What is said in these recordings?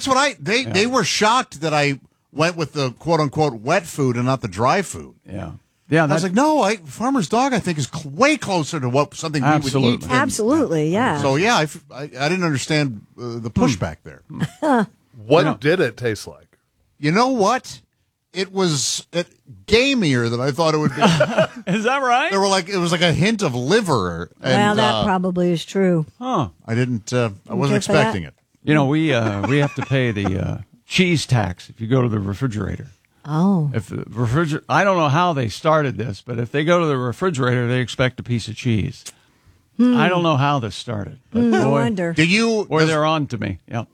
That's what they were shocked that I went with the quote unquote wet food and not the dry food. Yeah. I was like, no, Farmer's Dog, I think, is way closer to something we would eat. Absolutely, yeah. So, yeah, I didn't understand the pushback there. What did it taste like? You know what? It was gamier than I thought it would be. Is that right? It was like a hint of liver. Well, that probably is true. Huh. I wasn't expecting it. You know, we have to pay the cheese tax if you go to the refrigerator. Oh. If the I don't know how they started this, but if they go to the refrigerator, they expect a piece of cheese. I don't know how this started. But I wonder. They're on to me. Yeah.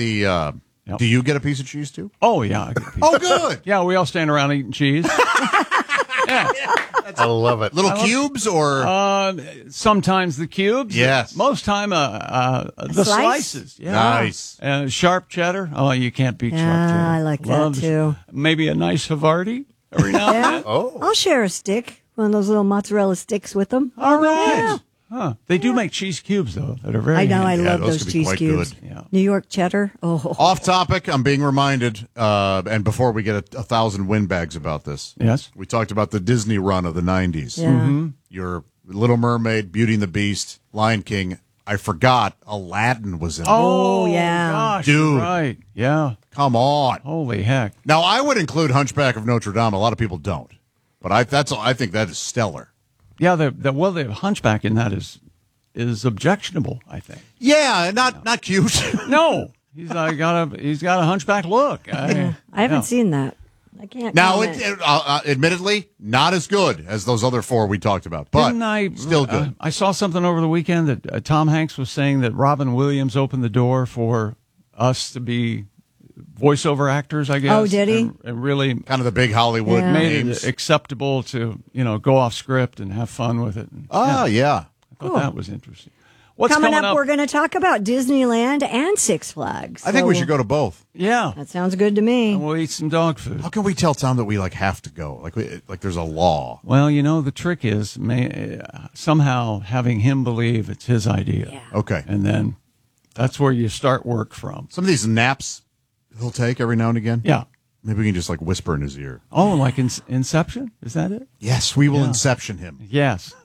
Do you get a piece of cheese too? Oh, yeah. I get a piece. Oh, good. Yeah, we all stand around eating cheese. Yeah. I love it. Little cubes or? Sometimes the cubes. Yes. Most time the slices. Yeah. Nice. Sharp cheddar. Oh, you can't beat sharp cheddar. I like that too. Maybe a nice Havarti every now and then. Oh. I'll share a stick, one of those little mozzarella sticks with them. All right. Yeah. Huh. They do make cheese cubes, though, that are very I know, handy. I love those those could be cheese quite cubes. good. Yeah. New York cheddar. Oh. Off topic, I'm being reminded, and before we get 1,000 windbags about this. Yes. We talked about the Disney run of the 90s. Yeah. Your Little Mermaid, Beauty and the Beast, Lion King. I forgot Aladdin was in it. Oh, yeah. Gosh, Dude. right. Yeah. Come on. Holy heck. Now, I would include Hunchback of Notre Dame. A lot of people don't. But I think that is stellar. Yeah, the Hunchback in that is objectionable, I think. Yeah, not cute. No. He's got a hunchback look. I haven't seen that. I can't. Now, comment. admittedly, not as good as those other four we talked about, but still good. I saw something over the weekend that Tom Hanks was saying that Robin Williams opened the door for us to be voiceover actors, I guess. Oh, did he? And really Kind of the big Hollywood Yeah. made names. it acceptable to, go off script and have fun with it. And, Yeah. I thought that was interesting. What's Coming up, we're going to talk about Disneyland and Six Flags. I think we So should go to both. Yeah. That sounds good to me. And we'll eat some dog food. How can we tell Tom that we have to go? Like there's a law. Well, the trick is somehow having him believe it's his idea. Yeah. Okay. And then that's where you start work from. Some of these naps he'll take every now and again. Yeah. Maybe we can just whisper in his ear. Oh, like Inception? Is that it? Yes, we will inception him. Yes.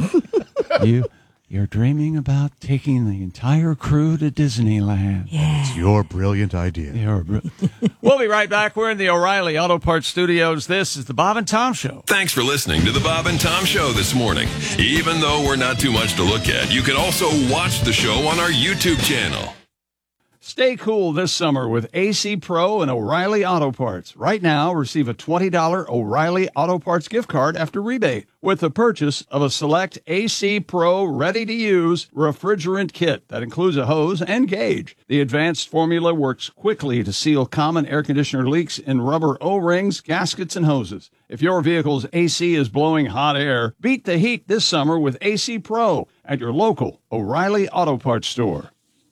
You're dreaming about taking the entire crew to Disneyland. Yeah. It's your brilliant idea. We'll be right back. We're in the O'Reilly Auto Parts Studios. This is the Bob and Tom Show. Thanks for listening to the Bob and Tom Show this morning. Even though we're not too much to look at, you can also watch the show on our YouTube channel. Stay cool this summer with AC Pro and O'Reilly Auto Parts. Right now, receive a $20 O'Reilly Auto Parts gift card after rebate with the purchase of a select AC Pro ready-to-use refrigerant kit that includes a hose and gauge. The advanced formula works quickly to seal common air conditioner leaks in rubber O-rings, gaskets, and hoses. If your vehicle's AC is blowing hot air, beat the heat this summer with AC Pro at your local O'Reilly Auto Parts store.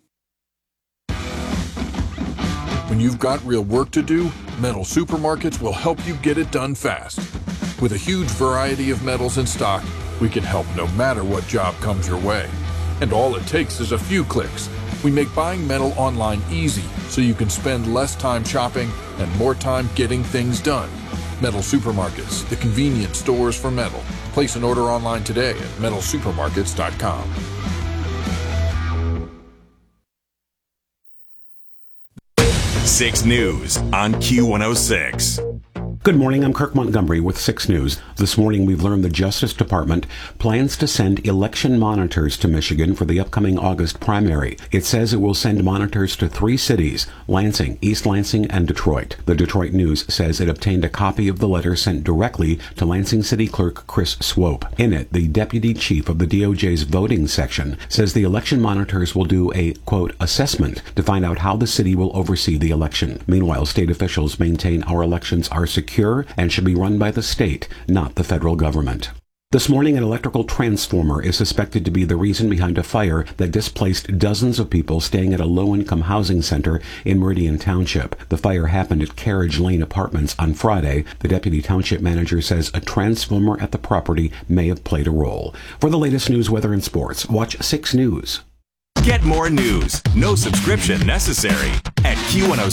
When you've got real work to do, Metal Supermarkets will help you get it done fast. With a huge variety of metals in stock, we can help no matter what job comes your way. And all it takes is a few clicks. We make buying metal online easy so you can spend less time shopping and more time getting things done. Metal Supermarkets, the convenient stores for metal. Place an order online today at metalsupermarkets.com. Six News on Q106. Good morning, I'm Kirk Montgomery with 6 News. This morning we've learned the Justice Department plans to send election monitors to Michigan for the upcoming August primary. It says it will send monitors to 3 cities, Lansing, East Lansing, and Detroit. The Detroit News says it obtained a copy of the letter sent directly to Lansing City Clerk Chris Swope. In it, the Deputy Chief of the DOJ's voting section says the election monitors will do a, quote, assessment to find out how the city will oversee the election. Meanwhile, state officials maintain our elections are secure and should be run by the state, not the federal government. This morning, an electrical transformer is suspected to be the reason behind a fire that displaced dozens of people staying at a low-income housing center in Meridian Township. The fire happened at Carriage Lane Apartments on Friday. The deputy township manager says a transformer at the property may have played a role. For the latest news, weather, and sports, watch 6 News. Get more news. No subscription necessary at Q106.